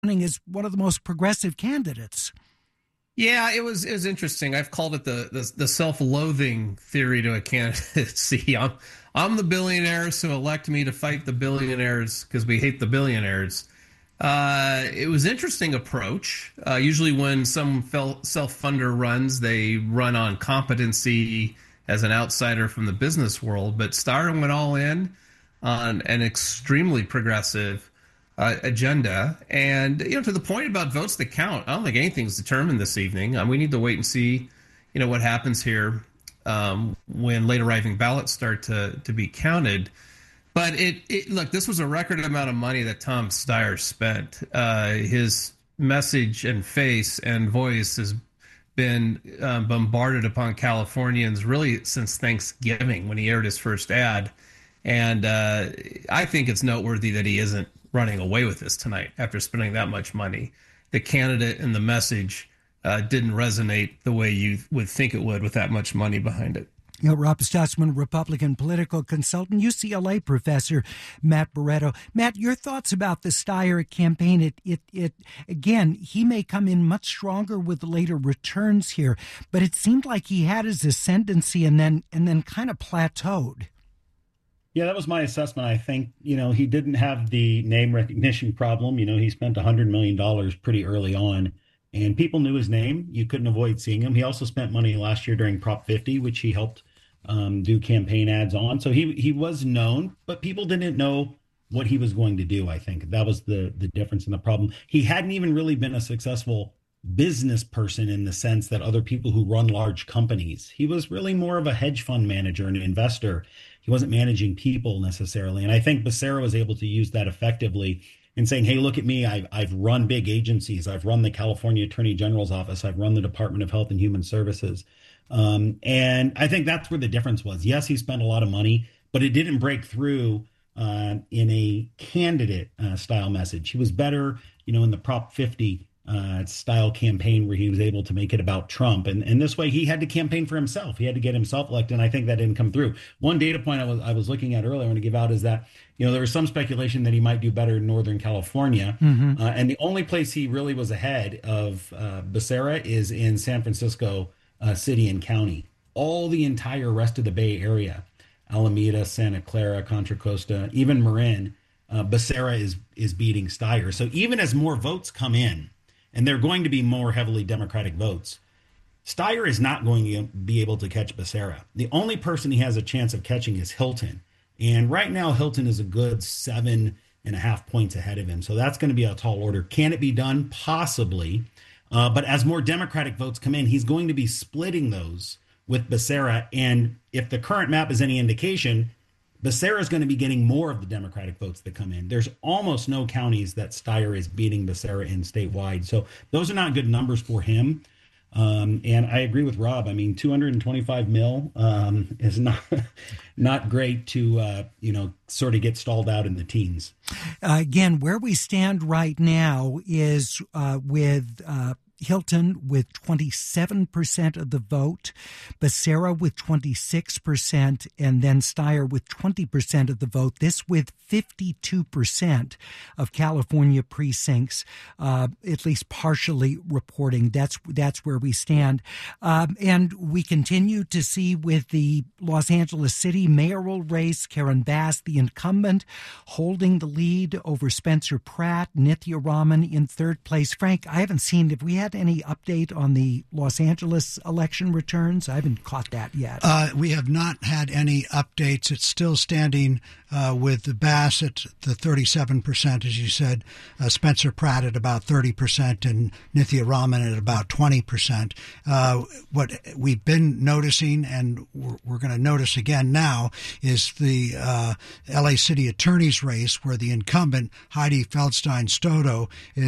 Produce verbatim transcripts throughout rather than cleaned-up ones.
as one of the most progressive candidates. Yeah, it was it was interesting. I've called it the the, the self-loathing theory to a candidacy. I'm I'm the billionaires who elect me to fight the billionaires because we hate the billionaires. Uh, it was an interesting approach. Uh, usually when some self-funder runs, they run on competency as an outsider from the business world. But Steyer went all in on an extremely progressive uh, agenda. And, you know, to the point about votes that count, I don't think anything's determined this evening. Um, we need to wait and see, you know, what happens here um, when late arriving ballots start to, to be counted. But it, it look, this was a record amount of money that Tom Steyer spent. Uh, his message and face and voice has been uh, bombarded upon Californians really since Thanksgiving when he aired his first ad. And uh, I think it's noteworthy that he isn't running away with this tonight after spending that much money. The candidate and the message uh, didn't resonate the way you would think it would with that much money behind it. You know, Rob Stutzman, Republican political consultant, U C L A professor Matt Barreto. Matt, your thoughts about the Steyer campaign? It, it, it, again, he may come in much stronger with later returns here, but it seemed like he had his ascendancy and then, and then kind of plateaued. Yeah, that was my assessment. I think, you know, he didn't have the name recognition problem. You know, he spent one hundred million dollars pretty early on. And people knew his name. You couldn't avoid seeing him. He also spent money last year during Prop fifty, which he helped um, do campaign ads on. So he he was known, but people didn't know what he was going to do, I think. That was the, the difference in the problem. He hadn't even really been a successful business person in the sense that other people who run large companies. He was really more of a hedge fund manager and an investor. He wasn't managing people necessarily. And I think Becerra was able to use that effectively in saying, hey, look at me. I've, I've run big agencies. I've run the California Attorney General's office. I've run the Department of Health and Human Services. Um, and I think that's where the difference was. Yes, he spent a lot of money, but it didn't break through uh, in a candidate uh, style message. He was better, you know, in the Prop fifty uh, style campaign where he was able to make it about Trump. And, and this way he had to campaign for himself. He had to get himself elected. And I think that didn't come through. One data point I was I was looking at earlier I want to give out is that, you know, there was some speculation that he might do better in Northern California. Mm-hmm. Uh, and the only place he really was ahead of uh, Becerra is in San Francisco uh, City and County. All the entire rest of the Bay Area, Alameda, Santa Clara, Contra Costa, even Marin, uh, Becerra is is beating Steyer. So even as more votes come in, and they're going to be more heavily Democratic votes, Steyer is not going to be able to catch Becerra. The only person he has a chance of catching is Hilton. And right now, Hilton is a good seven and a half points ahead of him. So that's going to be a tall order. Can it be done? Possibly. Uh, but as more Democratic votes come in, he's going to be splitting those with Becerra. And if the current map is any indication, Becerra is going to be getting more of the Democratic votes that come in. There's almost no counties that Steyer is beating Becerra in statewide. So those are not good numbers for him. Um, and I agree with Rob. I mean, two hundred twenty-five mil um, is not not great to, uh, you know, sort of get stalled out in the teens. Uh, again, where we stand right now is uh, with uh, Hilton with twenty-seven percent of the vote, Becerra with twenty-six percent, and then Steyer with twenty percent of the vote. This with fifty-two percent of California precincts, uh, at least partially reporting. That's that's where we stand. Um, and we continue to see with the Los Angeles City mayoral race, Karen Bass, the incumbent, holding the lead over Spencer Pratt, Nithya Raman in third place. Frank, I haven't seen, if we had any update on the Los Angeles election returns? I haven't caught that yet. Uh, we have not had any updates. It's still standing uh, with Bass at the thirty-seven percent, as you said, uh, Spencer Pratt at about thirty percent, and Nithya Raman at about twenty percent. Uh, what we've been noticing, and we're, we're going to notice again now, is the uh, L A City Attorney's race, where the incumbent, Heidi Feldstein-Stoto,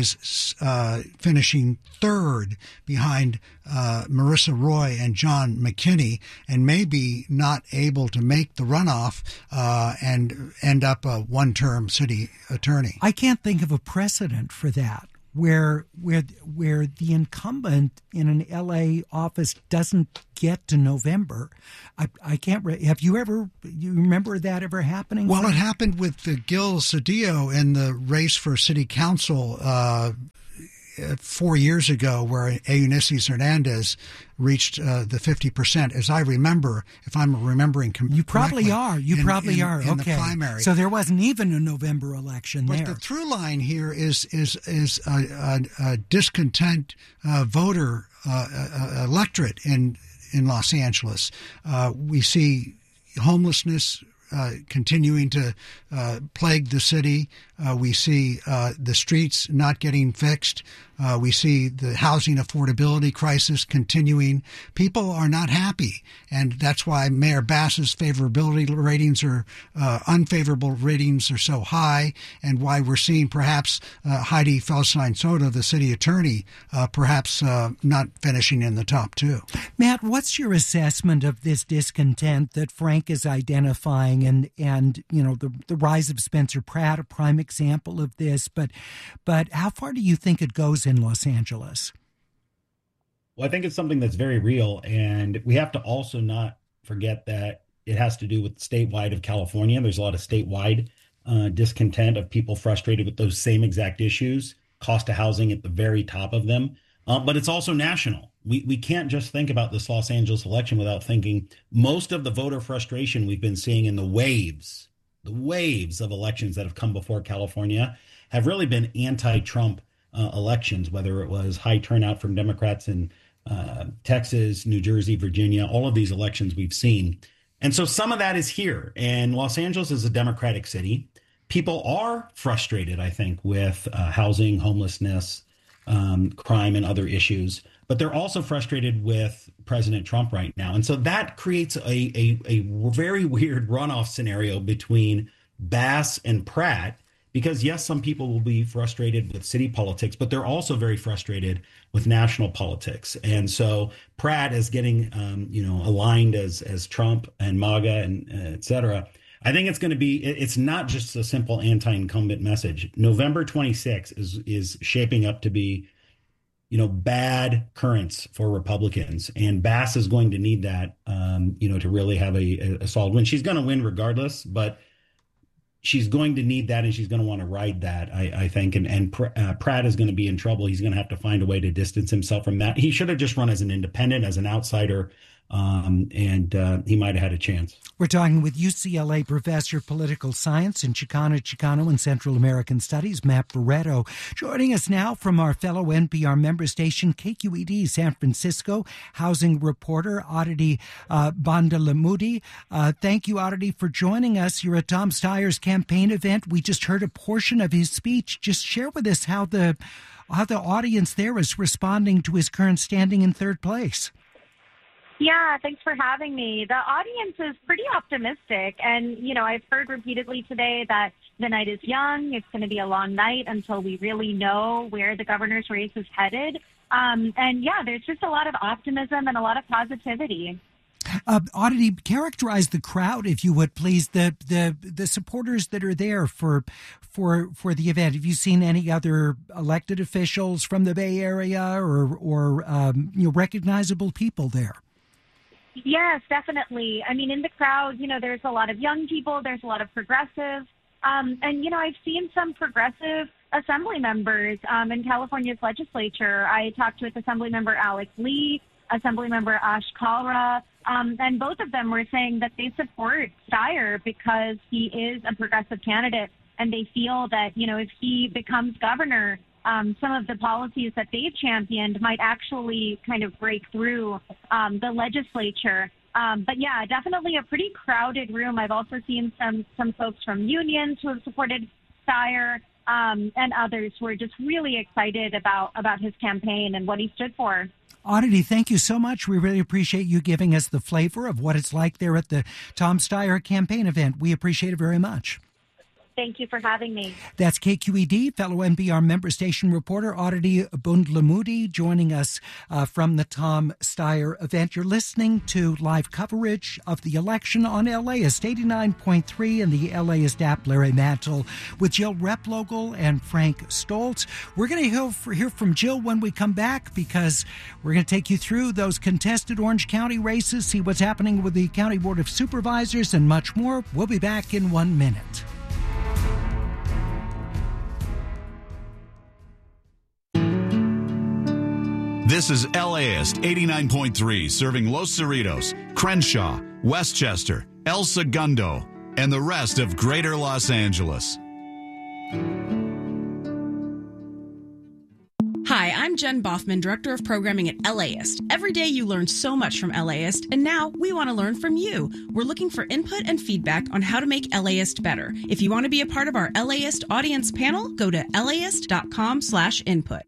is uh, finishing third behind uh, Marissa Roy and John McKinney, and may be not able to make the runoff uh, and end up a one-term city attorney. I can't think of a precedent for that. where where where the incumbent in an L A office doesn't get to November. I, I can't. Re- have you ever? You remember that ever happening? Well, it happened with the Gil Cedillo in the race for city council uh, four years ago, where Eunice Hernandez reached uh, the fifty percent, as I remember, if I'm remembering com- You probably are. You in, probably in, are. In okay. the primary. So there wasn't even a November election but there. But the through line here is is is a, a, a discontent uh, voter uh, uh, electorate in in Los Angeles. Uh, we see homelessness Uh, continuing to uh, plague the city. Uh, we see uh, the streets not getting fixed. Uh, we see the housing affordability crisis continuing. People are not happy, and that's why Mayor Bass's favorability ratings are uh, unfavorable ratings are so high, and why we're seeing perhaps uh, Heidi Feldstein-Soto, the city attorney, uh, perhaps uh, not finishing in the top two. Matt, what's your assessment of this discontent that Frank is identifying, and and you know the the rise of Spencer Pratt, a prime example of this, but but how far do you think it goes in Los Angeles? Well, I think it's something that's very real, and we have to also not forget that it has to do with statewide of California. There's a lot of statewide uh, discontent of people frustrated with those same exact issues, cost of housing at the very top of them. Uh, but it's also national. We we can't just think about this Los Angeles election without thinking most of the voter frustration we've been seeing in the waves, the waves of elections that have come before California have really been anti-Trump uh, elections, whether it was high turnout from Democrats in uh, Texas, New Jersey, Virginia, all of these elections we've seen. And so some of that is here. And Los Angeles is a Democratic city. People are frustrated, I think, with uh, housing, homelessness, um, crime, and other issues. But they're also frustrated with President Trump right now. And so that creates a, a, a very weird runoff scenario between Bass and Pratt, because, yes, some people will be frustrated with city politics, but they're also very frustrated with national politics. And so Pratt is getting, um, you know, aligned as as Trump and MAGA and uh, et cetera. I think it's going to be, it's not just a simple anti-incumbent message. November twenty-sixth is is shaping up to be, you know, bad currents for Republicans. And Bass is going to need that, um, you know, to really have a, a solid win. She's going to win regardless, but she's going to need that, and she's going to want to ride that, I, I think. And, and uh, Pratt is going to be in trouble. He's going to have to find a way to distance himself from that. He should have just run as an independent, as an outsider, um, and uh, he might have had a chance. We're talking with U C L A professor of political science and Chicano, Chicano and Central American Studies, Matt Barreto. Joining us now from our fellow N P R member station, K Q E D San Francisco, housing reporter Aditi uh, Bandalamudi. Uh, thank you, Aditi, for joining us. You're at Tom Steyer's campaign event. We just heard a portion of his speech. Just share with us how the how the audience there is responding to his current standing in third place. Yeah, thanks for having me. The audience is pretty optimistic. And, you know, I've heard repeatedly today that the night is young. It's going to be a long night until we really know where the governor's race is headed. Um, and, yeah, there's just a lot of optimism and a lot of positivity. Uh, Aditi, characterize the crowd, if you would, please. The the the supporters that are there for for for the event. Have you seen any other elected officials from the Bay Area or or um, you know, recognizable people there? Yes, definitely. I mean, in the crowd, you know, there's a lot of young people. There's a lot of progressives. Um, and, you know, I've seen some progressive assembly members um, in California's legislature. I talked with Assembly Member Alex Lee, Assembly Member Ash Kalra, um, and both of them were saying that they support Steyer because he is a progressive candidate, and they feel that, you know, if he becomes governor, Um, some of the policies that they've championed might actually kind of break through um, the legislature. Um, but yeah, definitely a pretty crowded room. I've also seen some some folks from unions who have supported Steyer um, and others who are just really excited about, about his campaign and what he stood for. Aditi, thank you so much. We really appreciate you giving us the flavor of what it's like there at the Tom Steyer campaign event. We appreciate it very much. Thank you for having me. That's K Q E D, fellow N P R member station reporter Aditi Bundlamudi joining us uh, from the Tom Steyer event. You're listening to live coverage of the election on LAist eighty-nine point three and the LAist app. Larry Mantle with Jill Replogle and Frank Stoltz. We're going to hear from Jill when we come back because we're going to take you through those contested Orange County races, see what's happening with the County Board of Supervisors, and much more. We'll be back in one minute. This is LAist eighty-nine point three, serving Los Cerritos, Crenshaw, Westchester, El Segundo, and the rest of Greater Los Angeles. Hi, I'm Jen Boffman, Director of Programming at LAist. Every day you learn so much from LAist, and now we want to learn from you. We're looking for input and feedback on how to make LAist better. If you want to be a part of our LAist audience panel, go to laist.com slash input.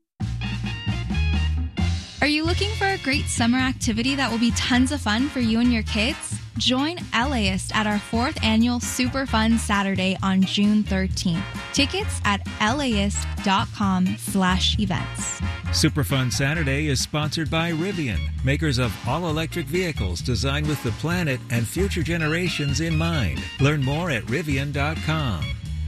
Are you looking for a great summer activity that will be tons of fun for you and your kids? Join LAist at our fourth annual Super Fun Saturday on June thirteenth. Tickets at laist.com slash events. Super Fun Saturday is sponsored by Rivian, makers of all-electric vehicles designed with the planet and future generations in mind. Learn more at rivian dot com.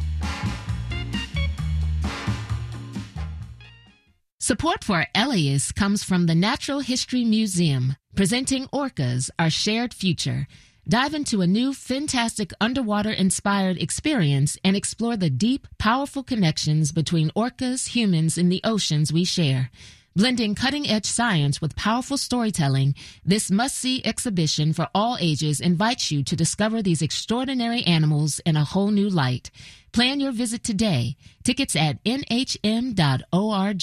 Support for LAist comes from the Natural History Museum, presenting Orcas, Our Shared Future. Dive into a new, fantastic underwater-inspired experience and explore the deep, powerful connections between orcas, humans, and the oceans we share. Blending cutting-edge science with powerful storytelling, this must-see exhibition for all ages invites you to discover these extraordinary animals in a whole new light. Plan your visit today. Tickets at N H M dot org.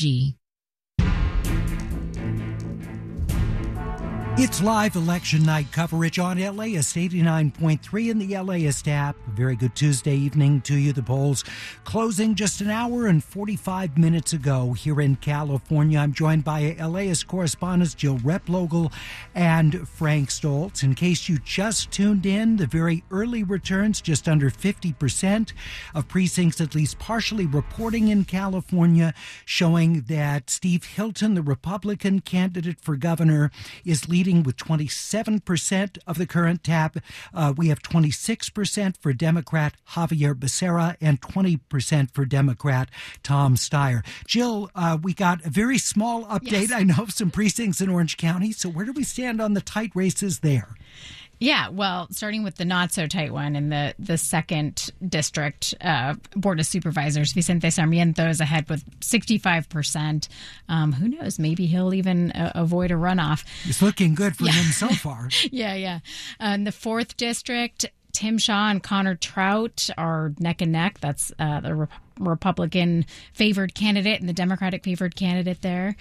It's live election night coverage on LAist eighty-nine point three and the LAist app. A very good Tuesday evening to you. The polls closing just an hour and forty-five minutes ago here in California. I'm joined by LAist correspondents Jill Replogle and Frank Stoltz. In case you just tuned in, the very early returns, just under fifty percent of precincts at least partially reporting in California, showing that Steve Hilton, the Republican candidate for governor, is leading with twenty-seven percent of the current tap. Uh, we have twenty-six percent for Democrat Javier Becerra and twenty percent for Democrat Tom Steyer. Jill, uh, we got a very small update, yes. I know, of some precincts in Orange County. So where do we stand on the tight races there? Yeah, well, starting with the not-so-tight one in the, the second district, uh, Board of Supervisors, Vicente Sarmiento is ahead with sixty-five percent. Um, who knows? Maybe he'll even uh, avoid a runoff. It's looking good for yeah. him so far. yeah, yeah. Uh, in the fourth district, Tim Shaw and Connor Trout are neck and neck. That's uh, the Rep- Republican favored candidate and the Democratic favored candidate there.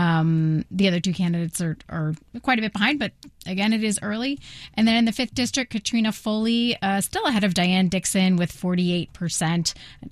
Um, the other two candidates are, are quite a bit behind, but again, it is early. And then in the fifth district, Katrina Foley uh, still ahead of Diane Dixon with forty-eight percent.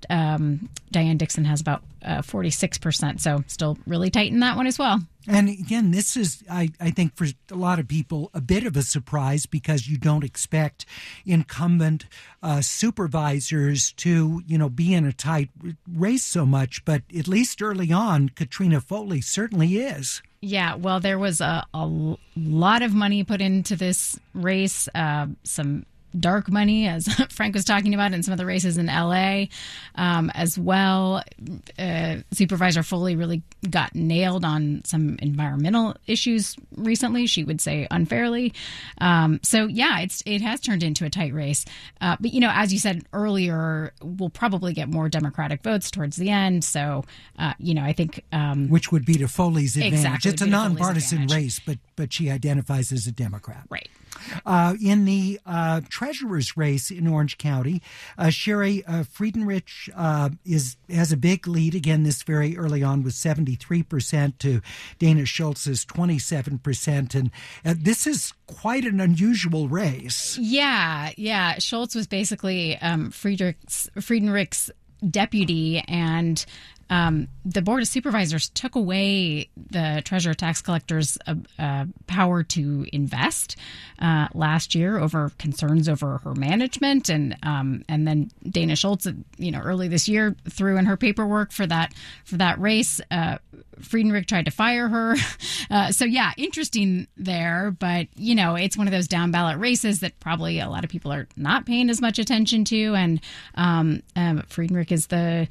Um, Diane Dixon has about uh, forty-six percent, so still really tight in that one as well. And again, this is, I, I think, for a lot of people, a bit of a surprise because you don't expect incumbent uh, supervisors to, you know, be in a tight race so much. But at least early on, Katrina Foley certainly is. Yeah, well, there was a, a lot of money put into this race, uh, some dark money, as Frank was talking about, in some of the races in L A um, as well. Uh, Supervisor Foley really got nailed on some environmental issues recently, she would say unfairly. Um, so, yeah, it's it has turned into a tight race. Uh, but, you know, as you said earlier, we'll probably get more Democratic votes towards the end. So, uh, you know, I think... Um, Which would be to Foley's advantage. Exactly, it's a nonpartisan race, but, but she identifies as a Democrat. Right. Uh, in the uh, treasurer's race in Orange County, uh, Sherry uh, Friedenrich uh, is has a big lead again this very early on with seventy-three percent to Dana Schultz's twenty-seven percent. And uh, this is quite an unusual race. Yeah, yeah. Schultz was basically um, Friedrich's, Friedenrich's deputy, and um, the Board of Supervisors took away the treasurer tax collector's uh, uh, power to invest uh, last year over concerns over her management, and um, and then Dana Schultz, you know, early this year threw in her paperwork for that for that race. Uh, Friedenreich tried to fire her. Uh, so, yeah, interesting there. But, you know, it's one of those down ballot races that probably a lot of people are not paying as much attention to. And um, um, Friedenreich is the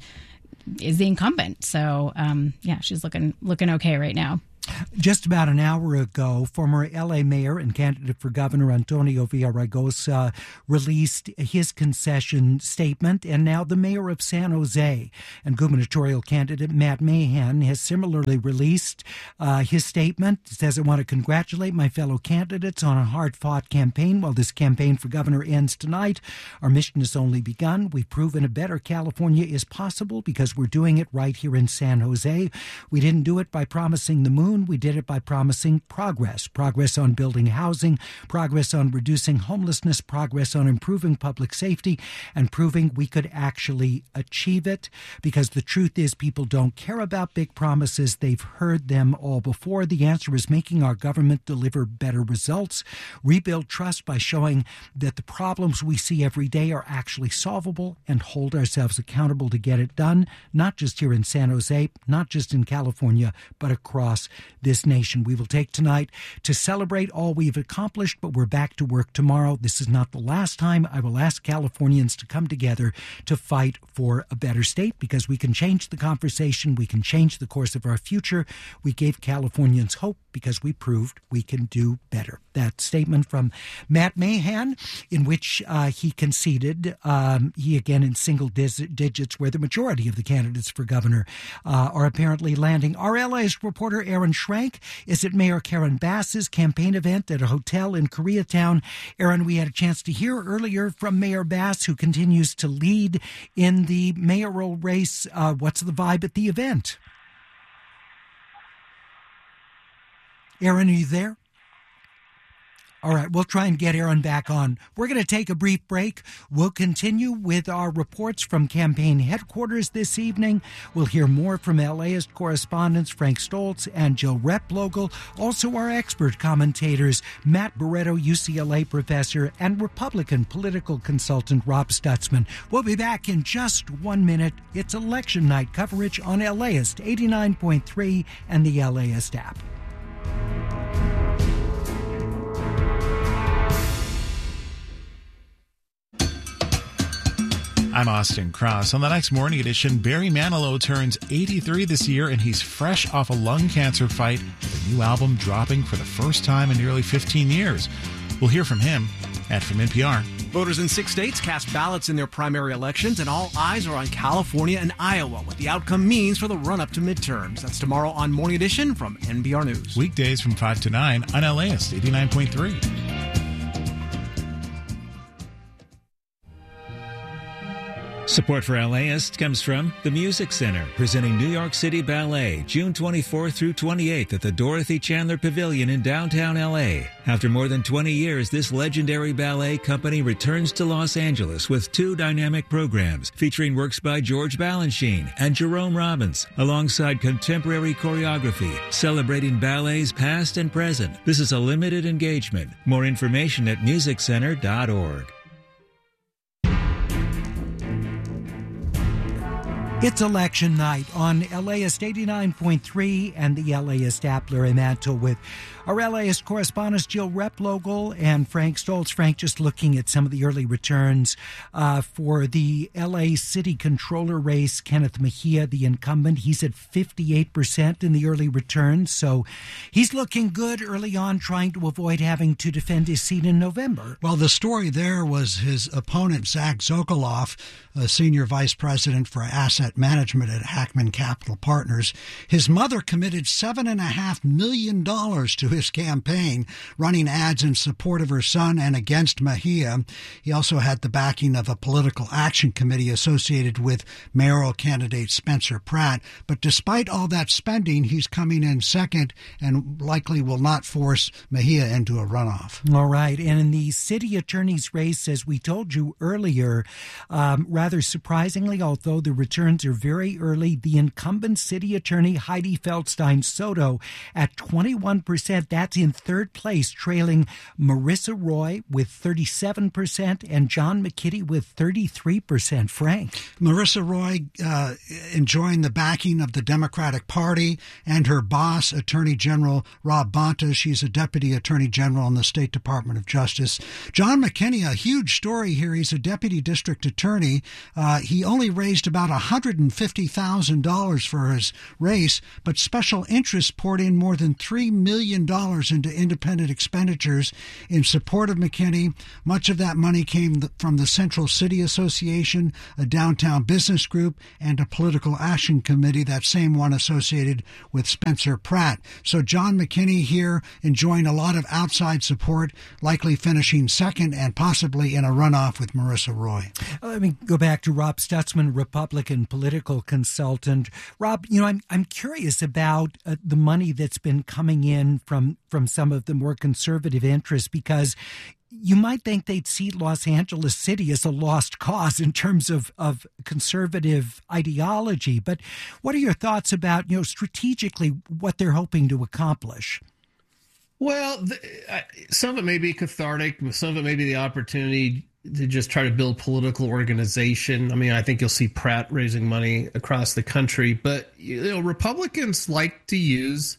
is the incumbent. So, um, yeah, she's looking looking okay right now. Just about an hour ago, former L A mayor and candidate for governor Antonio Villaraigosa released his concession statement, and now the mayor of San Jose and gubernatorial candidate Matt Mahan has similarly released uh, his statement. It says, "I want to congratulate my fellow candidates on a hard-fought campaign. While this campaign for governor ends tonight, our mission has only begun. We've proven a better California is possible because we're doing it right here in San Jose. We didn't do it by promising the moon. We did it by promising progress, progress on building housing, progress on reducing homelessness, progress on improving public safety, and proving we could actually achieve it. Because the truth is people don't care about big promises. They've heard them all before. The answer is making our government deliver better results, rebuild trust by showing that the problems we see every day are actually solvable, and hold ourselves accountable to get it done, not just here in San Jose, not just in California, but across this nation. We will take tonight to celebrate all we've accomplished, but we're back to work tomorrow. This is not the last time I will ask Californians to come together to fight for a better state, because we can change the conversation. We can change the course of our future. We gave Californians hope because we proved we can do better." That statement from Matt Mahan, in which uh, he conceded, um, he again in single digits, where the majority of the candidates for governor uh, are apparently landing. Our L A's reporter Aaron Schrank is at Mayor Karen Bass's campaign event at a hotel in Koreatown. Aaron, we had a chance to hear earlier from Mayor Bass, who continues to lead in the mayoral race. Uh, what's the vibe at the event? Aaron, are you there? All right, we'll try and get Aaron back on. We're going to take a brief break. We'll continue with our reports from campaign headquarters this evening. We'll hear more from LAist correspondents Frank Stoltz and Jill Replogle. Also our expert commentators, Matt Barreto, U C L A professor, and Republican political consultant Rob Stutzman. We'll be back in just one minute. It's election night coverage on LAist eighty-nine point three and the LAist app. I'm Austin Cross. On the next morning edition, Barry Manilow turns eighty-three this year, and he's fresh off a lung cancer fight with a new album dropping for the first time in nearly fifteen years. We'll hear from him. And from N P R. Voters in six states cast ballots in their primary elections, and all eyes are on California and Iowa, what the outcome means for the run-up to midterms. That's tomorrow on Morning Edition from N P R News. Weekdays from five to nine on LAist eighty-nine point three. Support for LAist comes from the Music Center, presenting New York City Ballet, June twenty-fourth through twenty-eighth at the Dorothy Chandler Pavilion in downtown L A. After more than twenty years, this legendary ballet company returns to Los Angeles with two dynamic programs featuring works by George Balanchine and Jerome Robbins, alongside contemporary choreography, celebrating ballets past and present. This is a limited engagement. More information at music center dot org. It's election night on LAist eighty-nine point three and the LAist app. Larry Mantle with our LAist correspondents Jill Replogle and Frank Stoltz. Frank, just looking at some of the early returns uh, for the L A City Controller race. Kenneth Mejia, the incumbent, he's at fifty-eight percent in the early returns. So he's looking good early on, trying to avoid having to defend his seat in November. Well, the story there was his opponent, Zach Zokoloff, a senior vice president for asset management at Hackman Capital Partners. His mother committed seven and a half million dollars to his campaign, running ads in support of her son and against Mejia. He also had the backing of a political action committee associated with mayoral candidate Spencer Pratt. But despite all that spending, he's coming in second and likely will not force Mejia into a runoff. All right. And in the city attorney's race, as we told you earlier, um, rather surprisingly, although the returns returns are very early. The incumbent city attorney, Heidi Feldstein Soto, at twenty-one percent. That's in third place, trailing Marissa Roy with thirty-seven percent and John McKinney with thirty-three percent. Frank. Marissa Roy uh, enjoying the backing of the Democratic Party and her boss, Attorney General Rob Bonta. She's a deputy attorney general in the State Department of Justice. John McKinney, a huge story here. He's a deputy district attorney. Uh, he only raised about one hundred fifty thousand dollars for his race, but special interests poured in more than three million dollars into independent expenditures in support of McKinney. Much of that money came from the Central City Association, a downtown business group, and a political action committee, that same one associated with Spencer Pratt. So John McKinney here enjoying a lot of outside support, likely finishing second and possibly in a runoff with Marissa Roy. Let me go back to Rob Stutzman, Republican political consultant. Rob, you know, I'm I'm curious about uh, the money that's been coming in from from some of the more conservative interests, because you might think they'd see Los Angeles City as a lost cause in terms of, of conservative ideology. But what are your thoughts about, you know, strategically what they're hoping to accomplish? Well, the, uh, some of it may be cathartic. Some of it may be the opportunity to just try to build political organization. I mean, I think you'll see Pratt raising money across the country. But, you know, Republicans like to use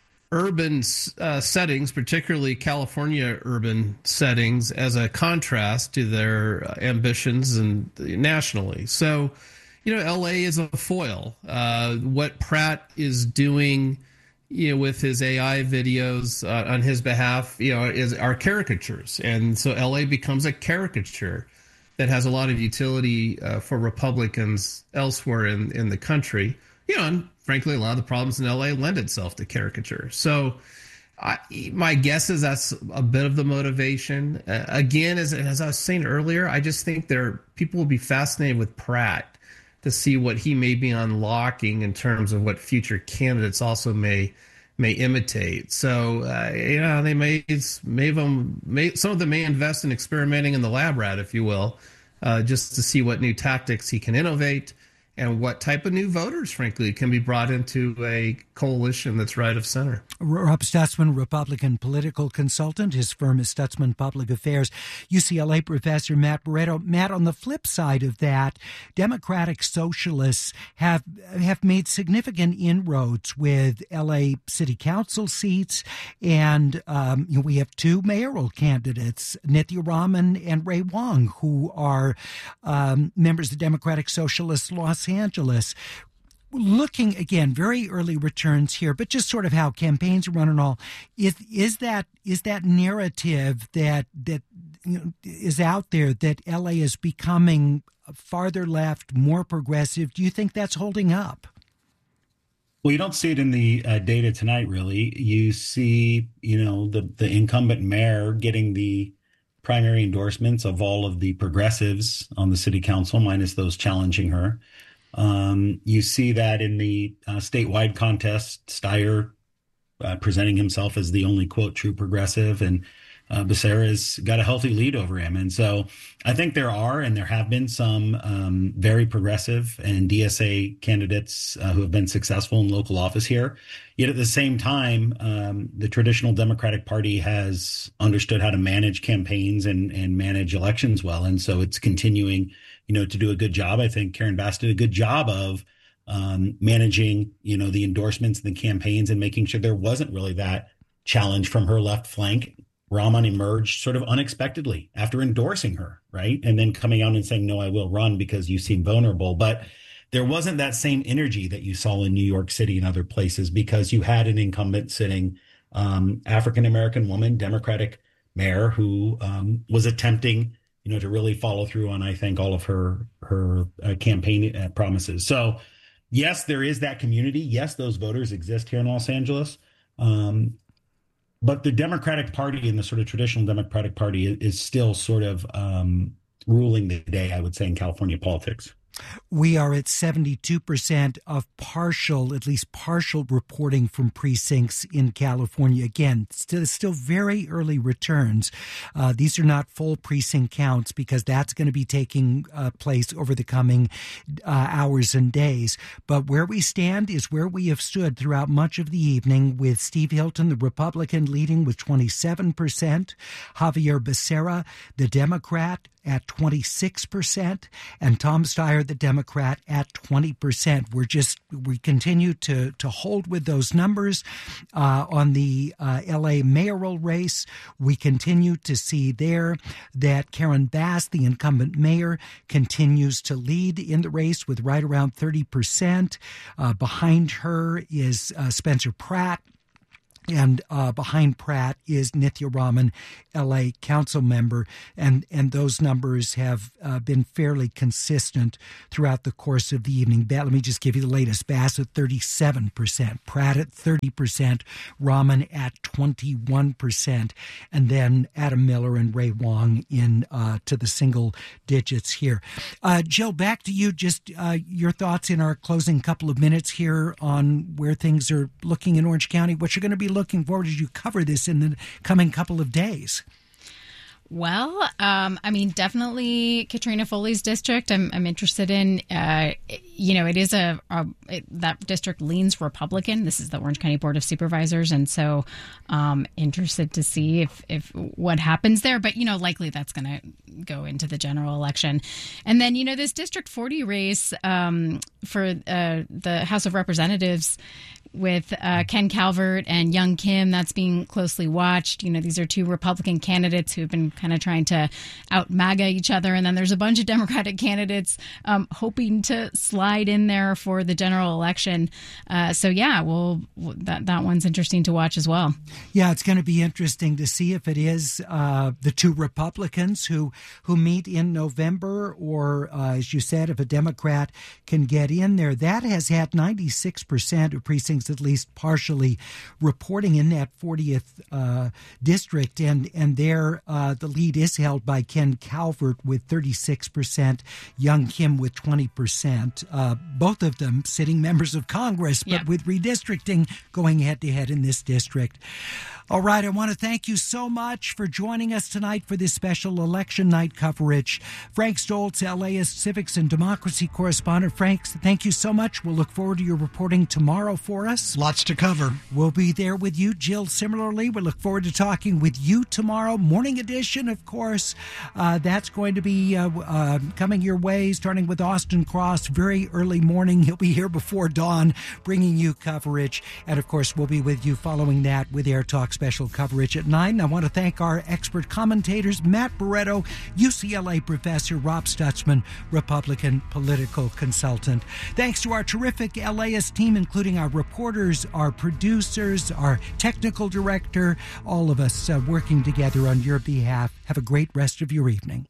urban uh, settings, particularly California urban settings, as a contrast to their uh, ambitions and nationally. So, you know, L A is a foil. Uh, what Pratt is doing, you know, with his A I videos uh, on his behalf, you know, is are caricatures, and so L A becomes a caricature that has a lot of utility uh, for Republicans elsewhere in in the country. You know, and frankly, a lot of the problems in L A lend itself to caricature. So I, my guess is that's a bit of the motivation. Uh, again, as, as I was saying earlier, I just think there people will be fascinated with Pratt to see what he may be unlocking in terms of what future candidates also may may imitate. So, uh, you know, they may, may, of them, may some of them may invest in experimenting in the lab rat, if you will, uh, just to see what new tactics he can innovate and what type of new voters, frankly, can be brought into a coalition that's right of center. Rob Stutzman, Republican political consultant. His firm is Stutzman Public Affairs. U C L A professor Matt Barreto. Matt, on the flip side of that, Democratic socialists have have made significant inroads with L A city council seats, and um, you know, we have two mayoral candidates, Nithya Raman and Ray Wong, who are um, members of the Democratic Socialists Los Angeles. Looking again, very early returns here, but just sort of how campaigns run and all. Is is that is that narrative that that you know, is out there that L A is becoming farther left, more progressive? Do you think that's holding up? Well, you don't see it in the uh, data tonight, really. You see, you know, the the incumbent mayor getting the primary endorsements of all of the progressives on the city council, minus those challenging her. Um, you see that in the uh, statewide contest, Steyer uh, presenting himself as the only, quote, true progressive, and uh, Becerra's got a healthy lead over him. And so I think there are, and there have been some um, very progressive and D S A candidates uh, who have been successful in local office here. Yet at the same time, um, the traditional Democratic Party has understood how to manage campaigns and, and manage elections well. And so it's continuing, you know, to do a good job. I think Karen Bass did a good job of um, managing, you know, the endorsements and the campaigns and making sure there wasn't really that challenge from her left flank. Raman emerged sort of unexpectedly after endorsing her, right? And then coming out and saying, no, I will run because you seem vulnerable. But there wasn't that same energy that you saw in New York City and other places because you had an incumbent sitting um, African-American woman, Democratic mayor, who um, was attempting, you know, to really follow through on, I think, all of her her uh, campaign uh, promises. So, yes, there is that community. Yes, those voters exist here in Los Angeles. Um, but the Democratic Party and the sort of traditional Democratic Party is, is still sort of um, ruling the day, I would say, in California politics. We are at seventy-two percent of partial, at least partial reporting from precincts in California. Again, still, still very early returns. Uh, these are not full precinct counts because that's going to be taking uh, place over the coming uh, hours and days. But where we stand is where we have stood throughout much of the evening, with Steve Hilton, the Republican, leading with twenty-seven percent, Javier Becerra, the Democrat, at twenty-six percent, and Tom Steyer, the Democrat, at twenty percent. We're just, we continue to, to hold with those numbers. Uh, on the uh, L A mayoral race, we continue to see there that Karen Bass, the incumbent mayor, continues to lead in the race with right around thirty percent. Uh, behind her is uh, Spencer Pratt. And uh, behind Pratt is Nithya Raman, L A council member, and, and those numbers have uh, been fairly consistent throughout the course of the evening. Let me just give you the latest. Bass at thirty-seven percent, Pratt at thirty percent, Raman at twenty-one percent, and then Adam Miller and Ray Wong in uh, to the single digits here. Uh, Jill, back to you. Just uh, your thoughts in our closing couple of minutes here on where things are looking in Orange County, what you're going to be looking forward as you cover this in the coming couple of days. Well, um, I mean, definitely Katrina Foley's district. I'm, I'm interested in. Uh, you know, it is a, a it, that district leans Republican. This is the Orange County Board of Supervisors, and so um, interested to see if if what happens there. But you know, likely that's going to go into the general election, and then you know this District forty race um, for uh, the House of Representatives with uh, Ken Calvert and Young Kim. That's being closely watched. You know, these are two Republican candidates who've been kind of trying to out MAGA each other. And then there's a bunch of Democratic candidates um, hoping to slide in there for the general election. Uh, so, yeah, well, that, that one's interesting to watch as well. Yeah, it's going to be interesting to see if it is uh, the two Republicans who, who meet in November, or, uh, as you said, if a Democrat can get in there. That has had ninety-six percent of precincts at least partially reporting in that fortieth uh, district, and and there uh, the lead is held by Ken Calvert with thirty-six percent, Young Kim with twenty percent, uh, both of them sitting members of Congress, but yep. with redistricting going head-to-head in this district. All right, I want to thank you so much for joining us tonight for this special election night coverage. Frank Stoltz, LAist Civics and Democracy correspondent. Frank, thank you so much. We'll look forward to your reporting tomorrow for us. Lots to cover. We'll be there with you, Jill. Similarly, we look forward to talking with you tomorrow. Morning edition, of course. Uh, that's going to be uh, uh, coming your way, starting with Austin Cross. Very early morning. He'll be here before dawn, bringing you coverage. And, of course, we'll be with you following that with Air Talk special coverage at nine. I want to thank our expert commentators, Matt Barretto, U C L A professor, Rob Stutzman, Republican political consultant. Thanks to our terrific LAist team, including our reporters, our producers, our technical director, all of us uh, working together on your behalf. Have a great rest of your evening.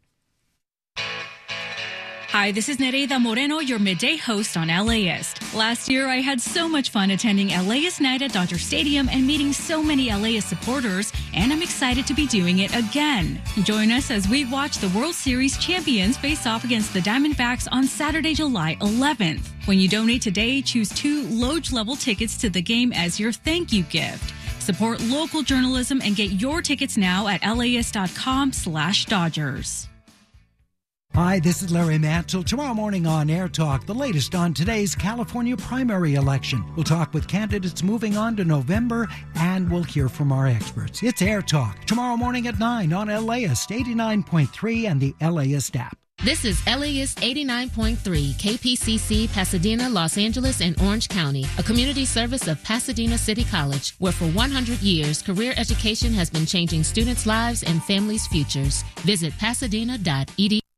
Hi, this is Nereida Moreno, your midday host on LAist. Last year, I had so much fun attending LAist Night at Dodger Stadium and meeting so many LAist supporters, and I'm excited to be doing it again. Join us as we watch the World Series champions face off against the Diamondbacks on Saturday, July eleventh. When you donate today, choose two Loge-level tickets to the game as your thank you gift. Support local journalism and get your tickets now at laist.com slash Dodgers. Hi, this is Larry Mantle. Tomorrow morning on Air Talk, the latest on today's California primary election. We'll talk with candidates moving on to November, and we'll hear from our experts. It's Air Talk, tomorrow morning at nine on LAist eighty-nine point three and the LAist app. This is LAist eighty-nine point three, K P C C, Pasadena, Los Angeles, and Orange County, a community service of Pasadena City College, where for one hundred years, career education has been changing students' lives and families' futures. Visit pasadena dot e d u.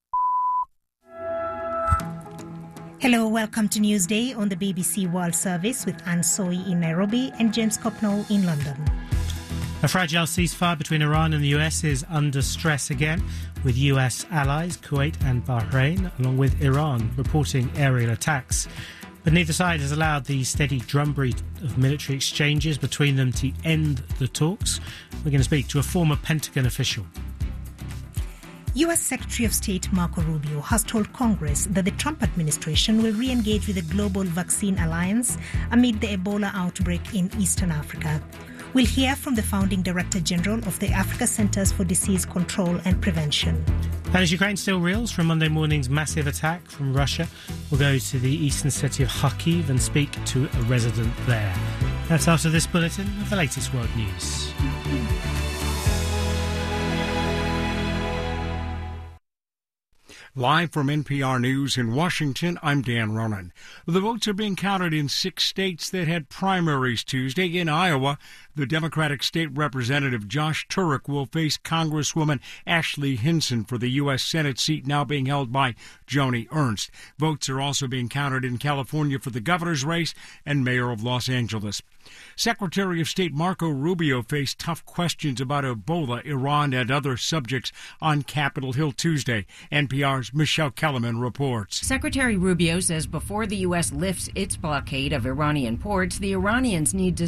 Hello, welcome to Newsday on the B B C World Service with Anne Soy in Nairobi and James Copnall in London. A fragile ceasefire between Iran and the U S is under stress again, with U S allies Kuwait and Bahrain, along with Iran, reporting aerial attacks. But neither side has allowed the steady drumbeat of military exchanges between them to end the talks. We're going to speak to a former Pentagon official. U S Secretary of State Marco Rubio has told Congress that the Trump administration will re-engage with the Global Vaccine Alliance amid the Ebola outbreak in Eastern Africa. We'll hear from the founding Director General of the Africa Centers for Disease Control and Prevention. And as Ukraine still reels from Monday morning's massive attack from Russia, we'll go to the eastern city of Kharkiv and speak to a resident there. That's after this bulletin of the latest world news. Live from N P R News in Washington, I'm Dan Ronan. The votes are being counted in six states that had primaries Tuesday. In Iowa, the Democratic State Representative Josh Turek will face Congresswoman Ashley Hinson for the U S Senate seat now being held by Joni Ernst. Votes are also being counted in California for the governor's race and mayor of Los Angeles. Secretary of State Marco Rubio faced tough questions about Ebola, Iran, and other subjects on Capitol Hill Tuesday. N P R's Michelle Kellerman reports. Secretary Rubio says before the U S lifts its blockade of Iranian ports, the Iranians need to